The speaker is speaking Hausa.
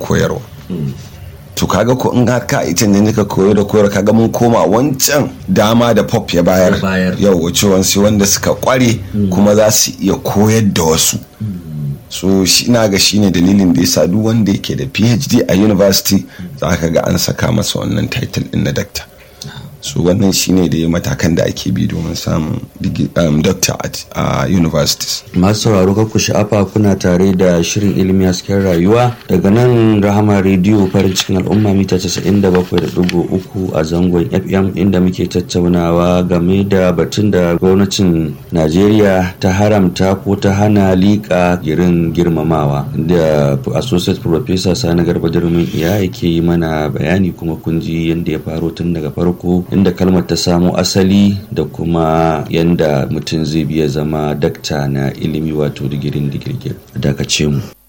koyarwa. To kaga ko in ka ita ne ka koyo da koyar, kaga mun koma wancan dama da pop ya bayar yau wace wansu wanda suka kware kuma za su iya koyar da wasu. So shi na ga shine dalilin da yasa duk wanda yake da PhD a university za ka ga an saka masa wannan title din na doctor. So wannan shine da matakan da ake bi domin samun doctor a universities. Masu sauraro ka ku sha'afa, kuna tare da shirin ilimi hasken rayuwa daga nan Rahama Radio farin cikin al'umma mita 97.3 a zangon FM, inda muke tattaunawa game da batun da gwamnatin Najeriya ta haramta ko ta hana liƙa girin girmamawa, da Associate Professor Sani Garba Durmin iya yake yi mana bayani, kuma kun ji yadda ya faro tun daga farko, inda kalmar ta samo asali da kuma yanda mutum zai biya zama dakta na ilimi wato digirin digirgir. Dakace mu.